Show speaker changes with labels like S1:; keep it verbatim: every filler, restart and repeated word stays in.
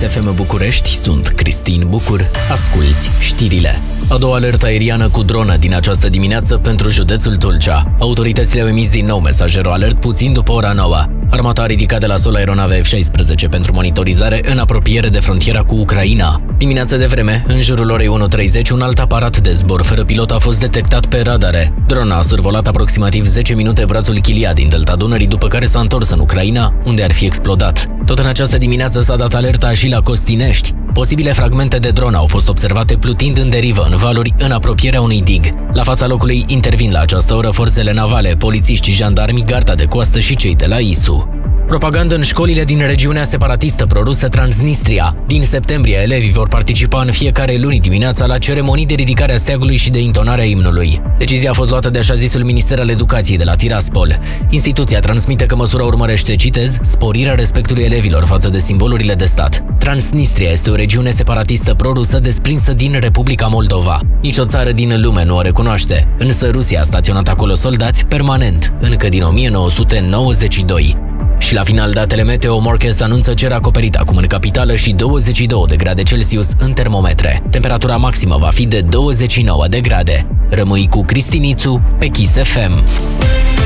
S1: F M București, sunt Cristin Bucur, asculți știrile. A doua alertă aeriană cu dronă din această dimineață pentru județul Tulcea. Autoritățile au emis din nou mesajerul alert puțin după ora nouă. Armata a ridicat de la sol aeronave F șaisprezece pentru monitorizare în apropiere de frontiera cu Ucraina. Dimineața de vreme, în jurul orei unu treizeci, un alt aparat de zbor fără pilot a fost detectat pe radare. Drona a survolat aproximativ zece minute brațul Chilia din delta Dunării, după care s-a întors în Ucraina, unde ar fi explodat. Tot în această dimineață s-a dat alerta și la Costinești. Posibile fragmente de dronă au fost observate plutind în derivă în valuri în apropierea unui dig. La fața locului intervin la această oră forțele navale, polițiști, jandarmi, garda de coastă și cei de la I S U. Propagandă în școlile din regiunea separatistă prorusă Transnistria. Din septembrie, elevii vor participa în fiecare luni dimineața la ceremonii de ridicare a steagului și de intonare a imnului. Decizia a fost luată de așa zisul Minister al Educației de la Tiraspol. Instituția transmite că măsura urmărește, citez, sporirea respectului elevilor față de simbolurile de stat. Transnistria este o regiune separatistă prorusă desprinsă din Republica Moldova. Nici o țară din lume nu o recunoaște, însă Rusia a staționat acolo soldați permanent, încă din o mie nouă sute nouăzeci și doi. Și la final, datele meteo, Morchest anunță cer acoperit acum în capitală și douăzeci și două de grade Celsius în termometre. Temperatura maximă va fi de douăzeci și nouă de grade. Rămâi cu Cristinițu pe Kiss F M.